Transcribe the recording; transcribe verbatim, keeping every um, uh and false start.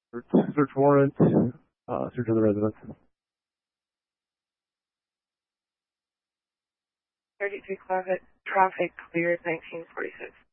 Search warrant, uh, search of the residence. thirty-three traffic, traffic cleared nineteen forty-six.